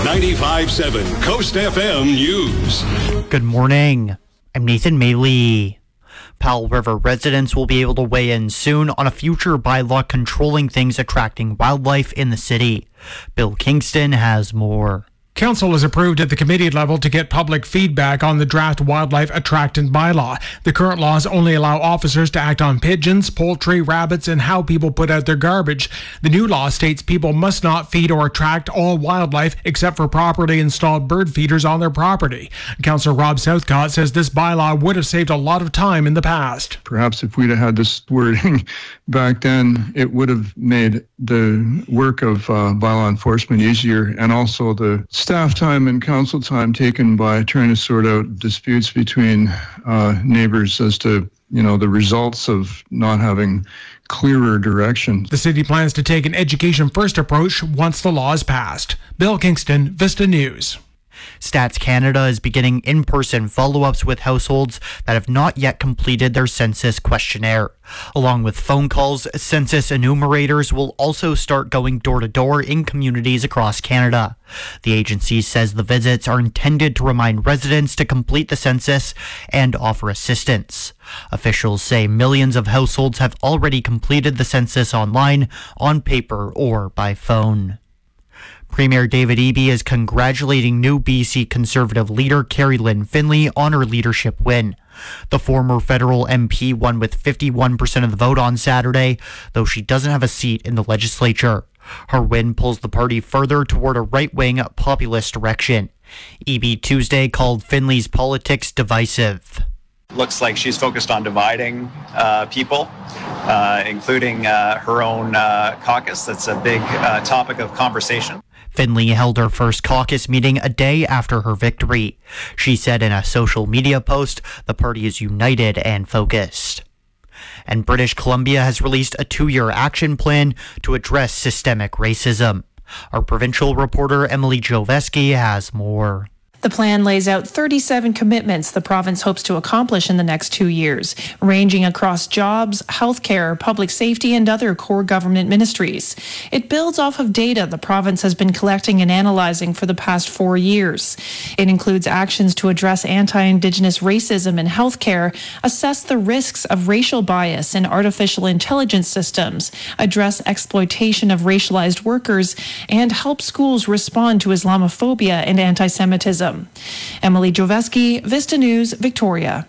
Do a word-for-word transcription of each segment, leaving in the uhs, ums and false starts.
ninety-five point seven Coast F M News. Good morning. I'm Nathan Maley. Powell River residents will be able to weigh in soon on a future bylaw controlling things attracting wildlife in the city. Bill Kingston has more. Council has approved at the committee level to get public feedback on the draft wildlife attractant bylaw. The current laws only allow officers to act on pigeons, poultry, rabbits, and how people put out their garbage. The new law states people must not feed or attract all wildlife except for properly installed bird feeders on their property. Councillor Rob Southcott says this bylaw would have saved a lot of time in the past. Perhaps if we'd have had this wording back then, it would have made the work of uh, bylaw enforcement easier, and also the staff time and council time taken by trying to sort out disputes between uh, neighbors as to, you know, the results of not having clearer direction. The city plans to take an education-first approach once the law is passed. Bill Kingston, Vista News. Stats Canada is beginning in-person follow-ups with households that have not yet completed their census questionnaire. Along with phone calls, census enumerators will also start going door-to-door in communities across Canada. The agency says the visits are intended to remind residents to complete the census and offer assistance. Officials say millions of households have already completed the census online, on paper, or by phone. Premier David Eby is congratulating new B C Conservative leader Carrie Lynn Finlay on her leadership win. The former federal M P won with fifty-one percent of the vote on Saturday, though she doesn't have a seat in the legislature. Her win pulls the party further toward a right-wing populist direction. Eby Tuesday called Finlay's politics divisive. Looks like she's focused on dividing uh, people, uh, including uh, her own uh, caucus. That's a big uh, topic of conversation. Finlay held her first caucus meeting a day after her victory. She said in a social media post, the party is united and focused. And British Columbia has released a two-year action plan to address systemic racism. Our provincial reporter Emily Joveski has more. The plan lays out thirty-seven commitments the province hopes to accomplish in the next two years, ranging across jobs, healthcare, public safety, and other core government ministries. It builds off of data the province has been collecting and analyzing for the past four years. It includes actions to address anti-Indigenous racism in healthcare, assess the risks of racial bias in artificial intelligence systems, address exploitation of racialized workers, and help schools respond to Islamophobia and anti-Semitism. Emily Joveski, Vista News, Victoria.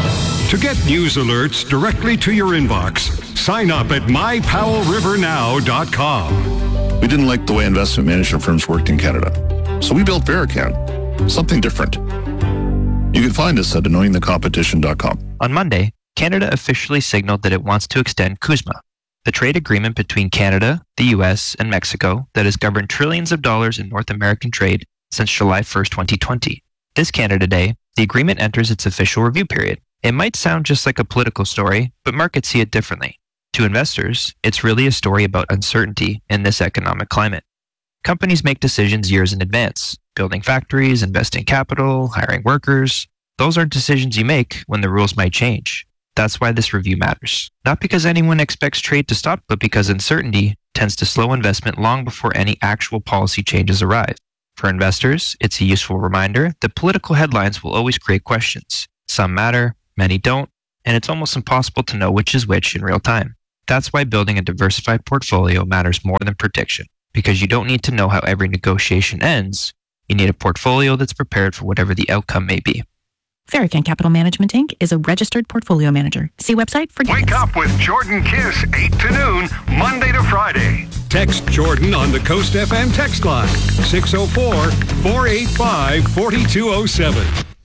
To get news alerts directly to your inbox, sign up at my powell river now dot com. We didn't like the way investment management firms worked in Canada, so we built Verican, something different. You can find us at annoying the competition dot com. On Monday, Canada officially signaled that it wants to extend CUSMA, the trade agreement between Canada, the U S, and Mexico that has governed trillions of dollars in North American trade since July first, twenty twenty. This Canada Day, the agreement enters its official review period. It might sound just like a political story, but markets see it differently. To investors, it's really a story about uncertainty in this economic climate. Companies make decisions years in advance, building factories, investing capital, hiring workers. Those are decisions you make when the rules might change. That's why this review matters. Not because anyone expects trade to stop, but because uncertainty tends to slow investment long before any actual policy changes arrive. For investors, it's a useful reminder that political headlines will always create questions. Some matter, many don't, and it's almost impossible to know which is which in real time. That's why building a diversified portfolio matters more than prediction, because you don't need to know how every negotiation ends. You need a portfolio that's prepared for whatever the outcome may be. Verican Capital Management Incorporated is a registered portfolio manager. See website for guidance. Wake up with Jordan Kiss, eight to noon, Monday to Friday. Text Jordan on the Coast F M text line, six oh four, four eight five, four two oh seven.